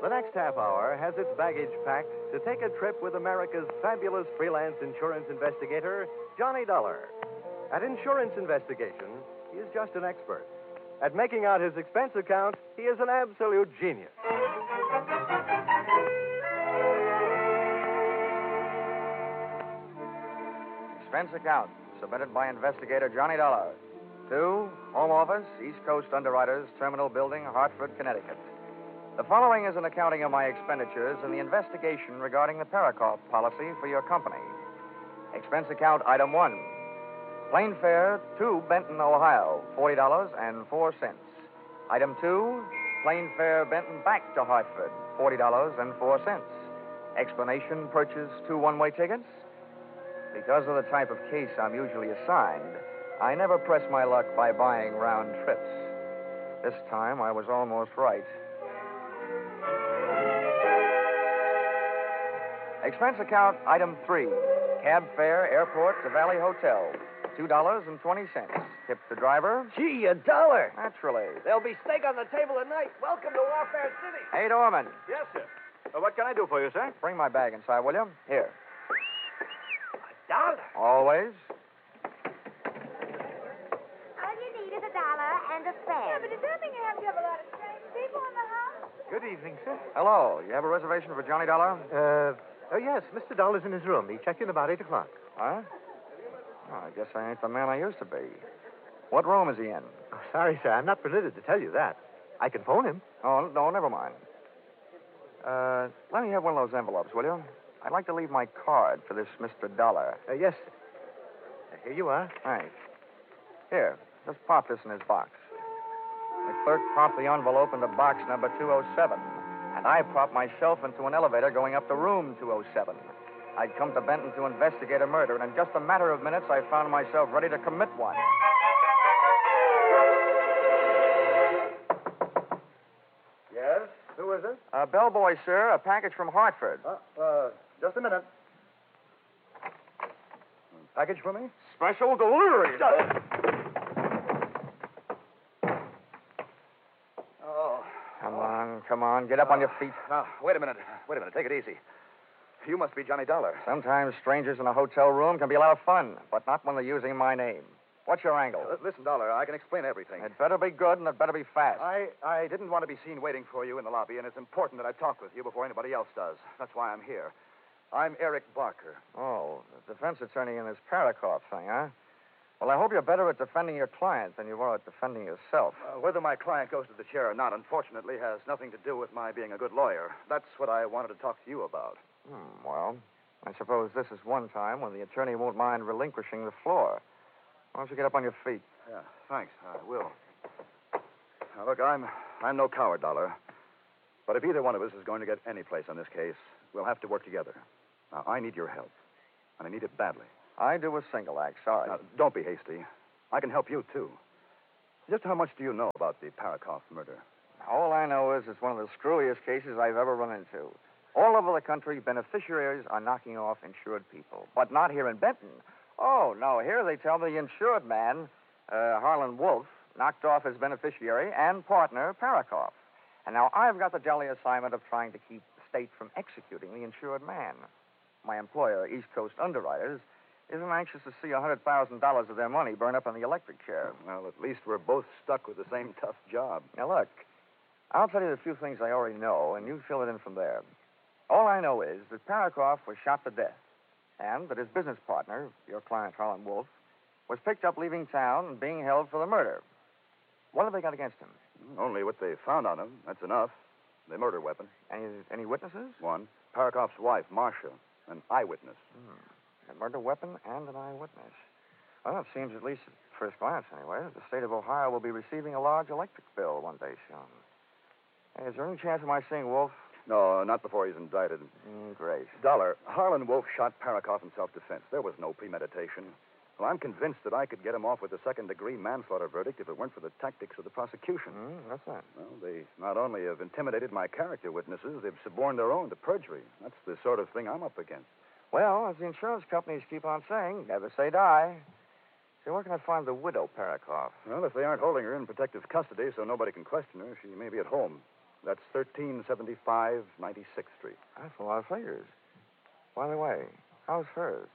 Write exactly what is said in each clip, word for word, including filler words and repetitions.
The next half hour has its baggage packed to take a trip with America's fabulous freelance insurance investigator, Johnny Dollar. At insurance investigation, he is just an expert. At making out his expense account, he is an absolute genius. Expense account submitted by investigator Johnny Dollar. To Home Office, East Coast Underwriters, Terminal Building, Hartford, Connecticut. The following is an accounting of my expenditures in the investigation regarding the Paracorp policy for your company. Expense account item one. Plane fare to Benton, Ohio, forty dollars and four cents. Item two, plane fare Benton back to Hartford, forty dollars and four cents. Explanation, purchase two one-way tickets. Because of the type of case I'm usually assigned, I never press my luck by buying round trips. This time I was almost right. Expense account item three. Cab fare, airport to Valley Hotel. two dollars and twenty cents. Tip the driver. Gee, a dollar. Naturally. There'll be steak on the table tonight. Welcome to Warfare City. Hey, Dorman. Yes, sir. Uh, what can I do for you, sir? Bring my bag inside, will you? Here. A dollar? Always. All you need is a dollar and a Yeah, pen. but does that mean you have to have a lot of strange people in the house? Good evening, sir. Hello. You have a reservation for Johnny Dollar? Uh, oh, yes, Mister Dollar's in his room. He checked in about eight o'clock. Huh? Oh, I guess I ain't the man I used to be. What room is he in? Oh, sorry, sir. I'm not permitted to tell you that. I can phone him. Oh, no, never mind. Uh, let me have one of those envelopes, will you? I'd like to leave my card for this Mister Dollar. Uh, yes, sir. Uh, here you are. Thanks. Here, just pop this in his box. The clerk popped the envelope into box number two oh seven, and I popped myself into an elevator going up to room two oh seven. I'd come to Benton to investigate a murder, and in just a matter of minutes, I found myself ready to commit one. Yes? Who is it? Uh, bellboy, sir, a package from Hartford. Uh, uh, just a minute. Package for me? Special delivery. Oh. Come on, come on, get up on your feet. Now, wait a minute. Wait a minute. Take it easy. You must be Johnny Dollar. Sometimes strangers in a hotel room can be a lot of fun, but not when they're using my name. What's your angle? Uh, listen, Dollar, I can explain everything. It better be good, and it better be fast. I, I didn't want to be seen waiting for you in the lobby, and it's important that I talk with you before anybody else does. That's why I'm here. I'm Eric Barker. Oh, the defense attorney in this Paracorp thing, huh? Well, I hope you're better at defending your client than you are at defending yourself. Uh, whether my client goes to the chair or not, unfortunately, has nothing to do with my being a good lawyer. That's what I wanted to talk to you about. Hmm, well, I suppose this is one time when the attorney won't mind relinquishing the floor. Why don't you get up on your feet? Yeah, thanks. I will. Now, look, I'm I'm no coward, Dollar. But if either one of us is going to get any place on this case, we'll have to work together. Now, I need your help, and I need it badly. I do a single act, sorry. Now, don't be hasty. I can help you, too. Just how much do you know about the Paracorp murder? All I know is it's one of the screwiest cases I've ever run into. All over the country, beneficiaries are knocking off insured people, but not here in Benton. Oh, no, here they tell the insured man, uh, Harlan Wolf, knocked off his beneficiary and partner, Paracorp. And now I've got the jolly assignment of trying to keep the state from executing the insured man. My employer, East Coast Underwriters, isn't anxious to see one hundred thousand dollars of their money burn up in the electric chair. Well, at least we're both stuck with the same tough job. Now, look, I'll tell you the few things I already know, and you fill it in from there. All I know is that Paracorp was shot to death, and that his business partner, your client, Harlan Wolf, was picked up leaving town and being held for the murder. What have they got against him? Only what they found on him. That's enough. The murder weapon. Any, any witnesses? One. Paracorp's wife, Marcia. An eyewitness. Hmm. A murder weapon and an eyewitness. Well, it seems, at least at first glance anyway, that the state of Ohio will be receiving a large electric bill one day soon. Hey, is there any chance of my seeing Wolf? No, not before he's indicted. Mm, great. Dollar, Harlan Wolf shot Paracorp in self-defense. There was no premeditation. Well, I'm convinced that I could get him off with a second-degree manslaughter verdict if it weren't for the tactics of the prosecution. Mm, what's that? Well, they not only have intimidated my character witnesses, they've suborned their own to perjury. That's the sort of thing I'm up against. Well, as the insurance companies keep on saying, never say die. So where can I find the widow Paracorp? Well, if they aren't holding her in protective custody so nobody can question her, she may be at home. That's thirteen seventy-five ninety-sixth Street. That's a lot of figures. By the way, how's hers?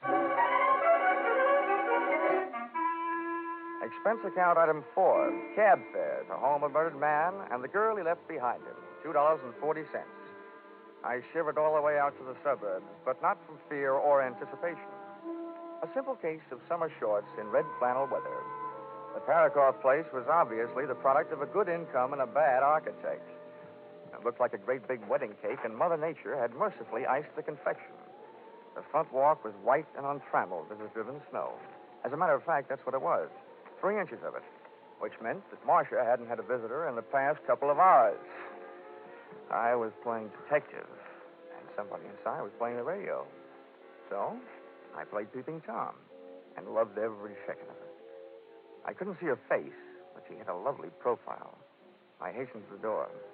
Expense account item four, cab fare to home of murdered man and the girl he left behind him, two dollars and forty cents. I shivered all the way out to the suburbs, but not from fear or anticipation. A simple case of summer shorts in red flannel weather. The Parakoff place was obviously the product of a good income and a bad architect. It looked like a great big wedding cake, and Mother Nature had mercifully iced the confection. The front walk was white and untrammeled as if driven snow. As a matter of fact, that's what it was. Three inches of it, which meant that Marcia hadn't had a visitor in the past couple of hours. I was playing detective, and somebody inside was playing the radio. So, I played Peeping Tom, and loved every second of it. I couldn't see her face, but she had a lovely profile. I hastened to the door.